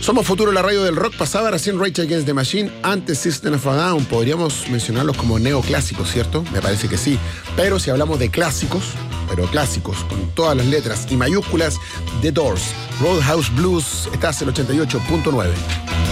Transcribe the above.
Somos Futuro, la radio del rock. Pasaba recién Rage Against the Machine, antes System of a Down. Podríamos mencionarlos como neoclásicos, ¿cierto? Me parece que sí. Pero si hablamos de clásicos, pero clásicos, con todas las letras y mayúsculas, The Doors, Roadhouse Blues, estás en 88.9.